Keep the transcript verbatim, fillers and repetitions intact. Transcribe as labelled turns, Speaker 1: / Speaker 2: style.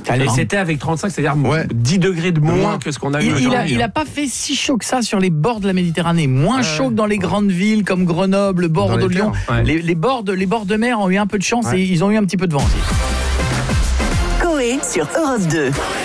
Speaker 1: Et c'était avec trente-cinq, c'est-à-dire ouais. dix degrés de moins, moins que ce qu'on a eu
Speaker 2: il,
Speaker 1: aujourd'hui.
Speaker 2: Il n'a pas fait si chaud que ça sur les bords de la Méditerranée. Moins ouais. chaud que dans les grandes villes comme Grenoble, Bordeaux, Lyon. Ouais. Les, les, bords de, les bords de mer ont eu un peu de chance ouais. et ils ont eu un petit peu de vent aussi.
Speaker 3: Coé sur Europe deux.